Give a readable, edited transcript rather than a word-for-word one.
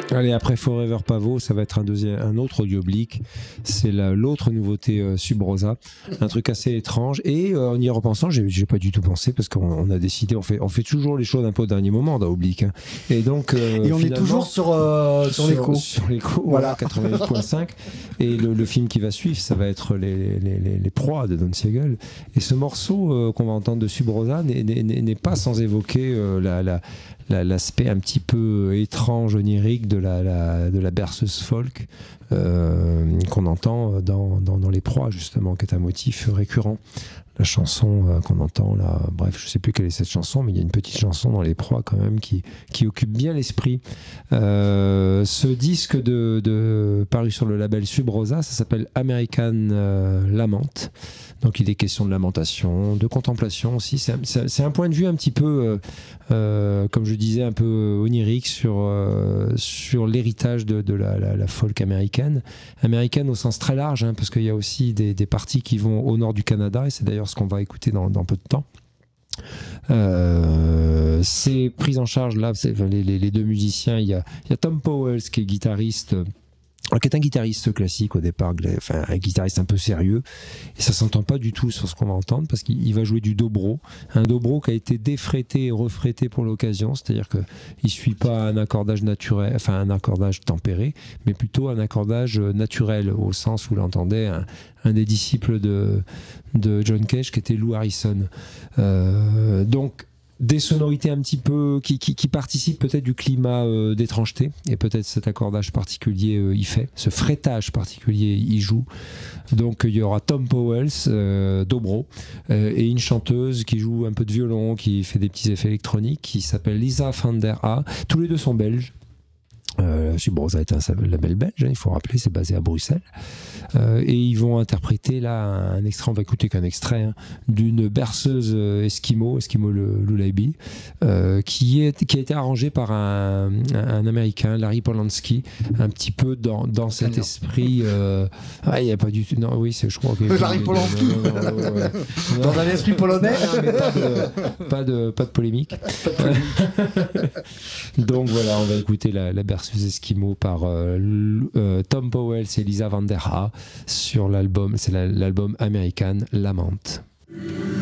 Allez, après Forever Pavot, ça va être un autre audio oblique. C'est l'autre nouveauté Sub Rosa, un truc assez étrange. Et en y repensant, j'ai pas du tout pensé parce qu'on a décidé, on fait toujours les choses un peu au dernier moment dans Oblique. Hein. Et donc, et on est toujours sur l'écho. Sur l'écho, voilà, 88.5. Et le film qui va suivre, ça va être les proies de Don Siegel. Et ce morceau qu'on va entendre de Sub Rosa n'est pas sans évoquer l'aspect un petit peu étrange, onirique de la berceuse folk qu'on entend dans Les Proies, justement, qui est un motif récurrent. La chanson qu'on entend là, bref, je sais plus quelle est cette chanson, mais il y a une petite chanson dans Les Proies quand même qui occupe bien l'esprit. Ce disque paru sur le label Sub Rosa, ça s'appelle American Lament. Donc il est question de lamentation, de contemplation aussi. C'est un point de vue un petit peu, comme je disais, un peu onirique sur l'héritage de la folk américaine. Américaine au sens très large, hein, parce qu'il y a aussi des parties qui vont au nord du Canada, et c'est d'ailleurs ce qu'on va écouter dans peu de temps. C'est pris en charge là, les deux musiciens. Il y a Tom Powell qui est guitariste. Alors, qui est un guitariste classique au départ, enfin un guitariste un peu sérieux, et ça s'entend pas du tout sur ce qu'on va entendre parce qu'il va jouer du dobro, un dobro qui a été défrété et refrété pour l'occasion, c'est-à-dire que il suit pas un accordage naturel, enfin un accordage tempéré, mais plutôt un accordage naturel au sens où l'entendait un des disciples de John Cage qui était Lou Harrison. Donc des sonorités un petit peu qui participent peut-être du climat d'étrangeté, et peut-être cet accordage particulier y fait, ce fretage particulier y joue. Donc il y aura Tom Powell, dobro, et une chanteuse qui joue un peu de violon, qui fait des petits effets électroniques, qui s'appelle Lisa van der A. Tous les deux sont belges. Sub Rosa est un label belge, hein, il faut rappeler, c'est basé à Bruxelles. Et ils vont interpréter là un extrait, on va écouter qu'un extrait, hein, d'une berceuse Eskimo Lullaby, qui a été arrangée par un Américain, Larry Polanski, un petit peu dans cet esprit. Il n'y a pas du tout. Non, oui, je crois que. Larry Polanski dans un esprit polonais. Pas de polémique. Donc voilà, on va écouter la berceuse Eskimo par Tom Powell et Lisa van der A sur l'album, c'est l'album American Lament.